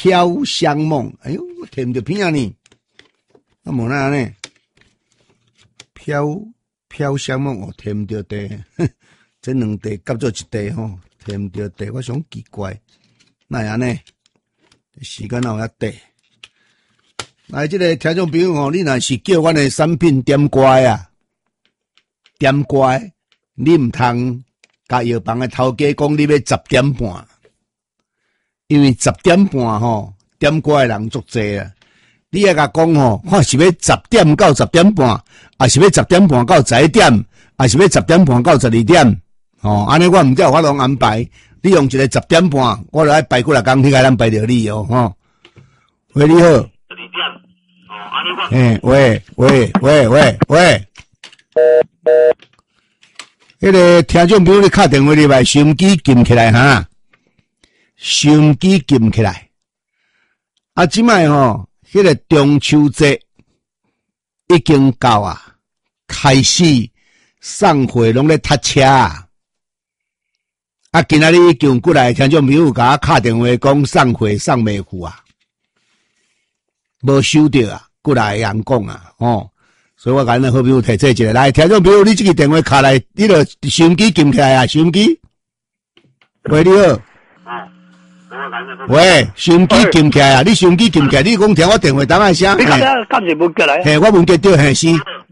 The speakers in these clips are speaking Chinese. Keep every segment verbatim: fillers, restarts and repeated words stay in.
飘香梦，哎呦，我摕唔着片啊呢，啊无哪呢？飘飘香梦，我摕唔着地，这两地夹做一地吼，摕唔着地，我想奇怪，那样呢？时间哪有遐短？来，这个听众朋友吼，你若是叫阮的产品点乖啊，点乖，你唔通甲药房的头家讲你要十点半，因为十点半吼，点乖的人足济啊。你要甲讲吼，看是要十点到十点半，还是要十点半到十一点，还是要十点半到十二点？哦，安尼我唔知有法度安排。你用一个十点半，我就爱排几来工，你甲咱排着你哦，吼。喂，你好。十二点。哦，安尼我。嘿，喂喂喂喂喂。迄个听众朋友，你敲电话入来，收音机撳起来哈，收音机撳起来。啊，即摆吼，迄个中秋节已经到啊，开始送货拢咧塞车啊。啊，今仔日已经过来听众朋友甲我敲电话讲送货送袂赴啊，无收到啊，过来人讲啊，哦，所以我甲恁好朋友提这一个来，听众朋友，你这个电话敲来，你着收音机撳起来啊，收音机。喂，你好。喂，收音机撳起来啊，你收音机撳起来，你讲听我电话档案声。 你刚才干是问过来？ 嘿，我问过对，嘿是。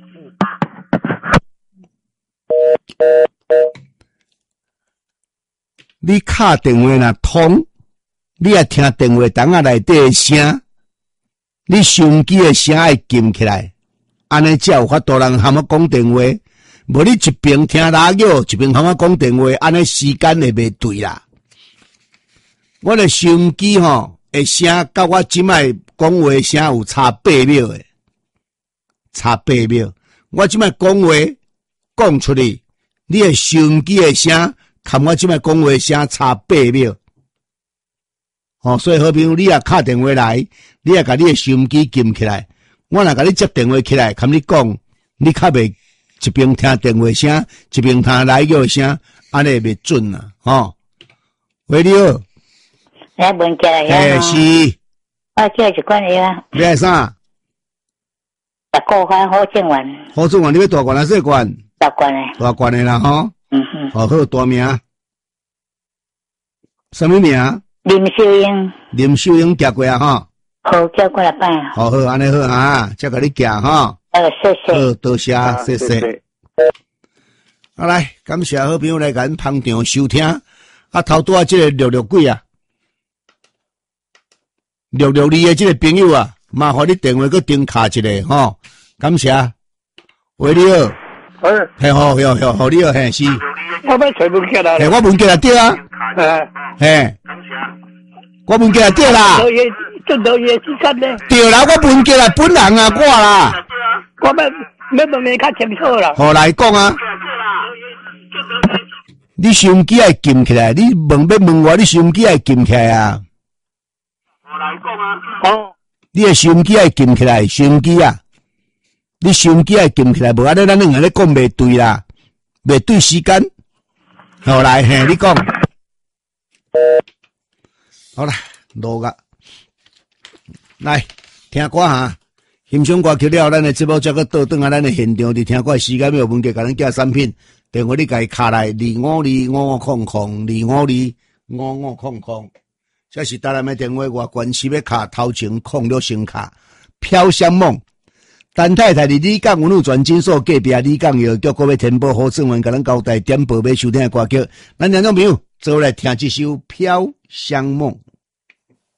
你敲电话若通，你也听电话档案内底的声，你收音机的声爱撳起来，安尼才有法度人和我讲电话。无你一边听radio，一边和我讲电话，安尼时间会袂对啦。我的收音机吼，的声甲我即摆讲话的声有差八秒的，差八秒。我即摆讲话讲出去，你的收音机的声。看我即摆讲话声差八秒，哦，所以好朋友，你也敲电话来，你也甲你的收音机撳起来，我若甲你接电话起来，跟你讲，你较袂一边听电话声，一边听来叫声，安尼袂准啊，吼。喂，你好， 来问起来呀？ 哎，是， 我叫一罐呀。 你爱啥？ 十个款好正丸。 好正丸，你要大罐还是小罐？ 大罐诶。 大罐诶啦，吼。 嗯哼， 好，好大名，什么名？ 林秀英。 林秀英夹过啊，哈。 好，叫过来办。 好好，安尼好啊，再甲你夹哈。 呃，谢谢。 好，多谢，谢谢。好来，感谢好朋友来咱捧场收听。啊，头拄啊，这个六六几啊，六六二的这个朋友啊，麻烦你电话搁顶卡一下吼，感谢。喂，你好。 哎， 嘿好，好好好，你好，嘿是。 我要找问过来。 嘿，我问过来对啊。 哎， 嘿，我问过来对啦。 导演，这导演是干的。 对啦，我问过来本人啊，我啦。 我要要问你较清楚啦。 好来讲啊。你收音机爱撳起来，你问要问我，你收音机爱撳起来啊。 好来讲啊。好。 你的收音机爱撳起来，收音机啊。你收音机爱撳起来，无安尼咱两个咧讲袂对啦，袂对时间。好来，嘿，你讲。好啦，录个，来听歌哈，欣赏歌曲了，咱的节目才个倒转啊，咱的现场伫听歌时间有问题，甲咱寄产品，电话你家卡来二五二五五空空二五二五五空空，这是台南的电话，外关系要卡头前空了先卡，飘香梦。陈太太伫李港文物转金所隔壁李港药局，各位填报好新闻，甲咱交代点报要收听的歌曲，咱听众朋友做来听这首《飘香梦》。